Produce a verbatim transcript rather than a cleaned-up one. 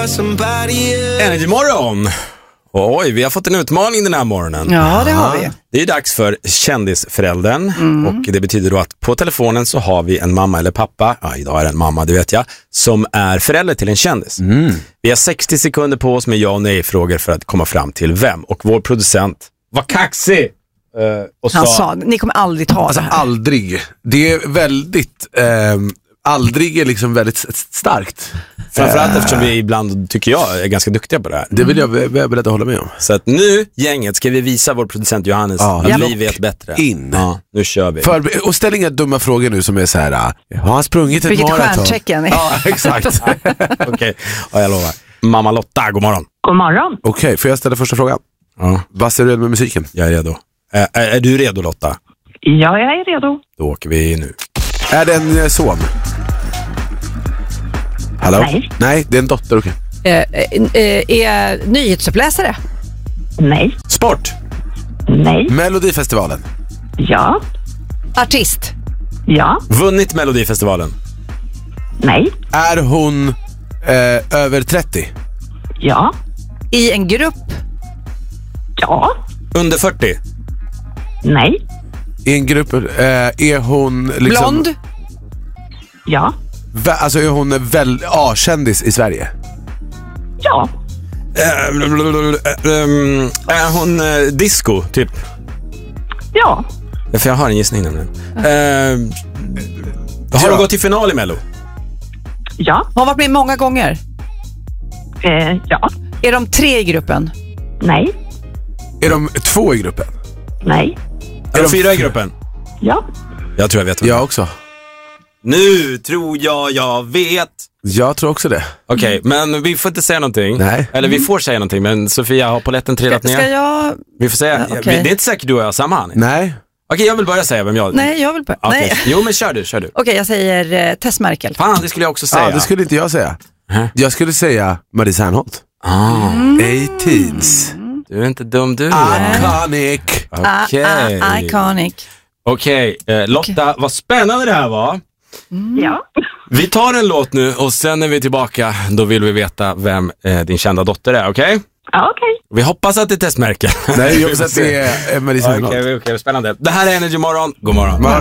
Energy morgon. Oj, vi har fått en utmaning den här morgonen. Ja, det har vi. Det är dags för kändisföräldern. Mm. Och det betyder då att på telefonen så har vi en mamma eller pappa. Ja, idag är det en mamma, det vet jag. Som är förälder till en kändis. Mm. Vi har sextio sekunder på oss med ja och nej-frågor för att komma fram till vem. Och vår producent var kaxig. Uh, och Han sa, sa, ni kommer aldrig ta alltså, det här. aldrig. Det är väldigt... Eh, aldrig är liksom väldigt starkt. Framförallt uh, eftersom vi ibland, tycker jag, är ganska duktiga på det här. Det vill jag vara beredd att hålla med om. Så att nu, gänget, ska vi visa vår producent Johannes ja, att vi vet bättre. In. Ja, nu kör vi. För, och ställ inga dumma frågor nu som är så här. Har han sprungit ett Vilket maraton? stjärntecken. Ja, exakt. Okej, okay. Ja, jag lovar. Mamma Lotta, god morgon. God morgon. Okej, okay, får jag ställa första frågan? Ja. Vad är du med musiken? Jag är redo. Är, är, är du redo, Lotta? Ja, jag är redo. Då åker vi nu. Är det en son? Hallå? Nej. Nej, det är en dotter, okej. Okay. Eh, eh, är nyhetsuppläsare? Nej. Sport? Nej. Melodifestivalen? Ja. Artist? Ja. Vunnit Melodifestivalen? Nej. Är hon eh, över trettio? Ja. I en grupp? Ja. Under fyrtio? Nej. I en grupp, eh, är hon liksom... Blond? Ja. Va, alltså är hon väl A-kändis i Sverige? Ja. Äh, ähm, är hon äh, disco, typ? Ja. För jag har en gissning nämligen. Äh, har ja. hon gått till final i Mello? Ja. Har hon varit med många gånger? Eh, ja. Är de tre i gruppen? Nej. Är de två i gruppen? Nej. Är, är de fyra i gruppen? Ja. Jag tror jag vet. Jag också. Nu tror jag jag vet. Jag tror också det. Okej, okay, men vi får inte säga någonting. Nej. Eller vi får säga någonting, men Sofia har polletten trillat ner. Ska jag... Vi får säga, Ja, okay. Det är inte säkert du och jag har samma hand. Nej. Okej, okay, jag vill börja säga vem jag... Nej, jag vill börja. Okay. Nej. Jo, men kör du, kör du. Okej, okay, jag säger eh, Tess Merkel. Fan, det skulle jag också säga. Ja, det skulle inte jag säga. Huh? Jag skulle säga Marie Serneholt. Ah. Mm. eighteens. Du är inte dum du. Iconic. Okej. Okay. Ah, ah, iconic. Okej, okay. eh, Lotta, okay. Vad spännande det här var. Mm. Ja. Vi tar en låt nu och sen när vi är tillbaka, då vill vi veta vem eh, din kända dotter är, okej? Okay? Ja, okej. Okay. Vi hoppas att det är Tess Merkel. Nej, jag hoppas att det är Marie Serneholt. Okej, okay, okay, spännande. Det här är Energy morgon. God morgon. morgon.